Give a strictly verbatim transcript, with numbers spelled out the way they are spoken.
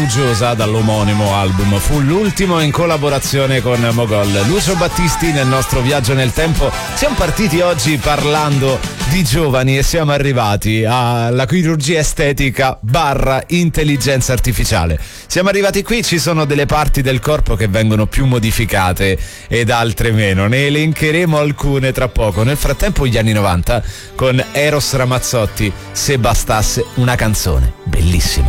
Uggiosa dall'omonimo album, fu l'ultimo in collaborazione con Mogol. Lucio Battisti nel nostro viaggio nel tempo. Siamo partiti oggi parlando di giovani e siamo arrivati alla chirurgia estetica barra intelligenza artificiale. Siamo arrivati qui, ci sono delle parti del corpo che vengono più modificate ed altre meno, ne elencheremo alcune tra poco. Nel frattempo gli anni novanta con Eros Ramazzotti, Se bastasse una canzone, bellissima.